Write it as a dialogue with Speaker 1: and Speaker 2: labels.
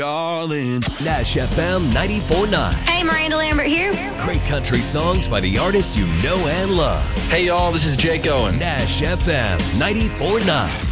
Speaker 1: Darling. Nash FM 94.9.
Speaker 2: Hey, Miranda Lambert here.
Speaker 1: Great country songs by the artists you know and love.
Speaker 3: Hey, y'all, this is Jake Owen.
Speaker 1: Nash FM 94.9.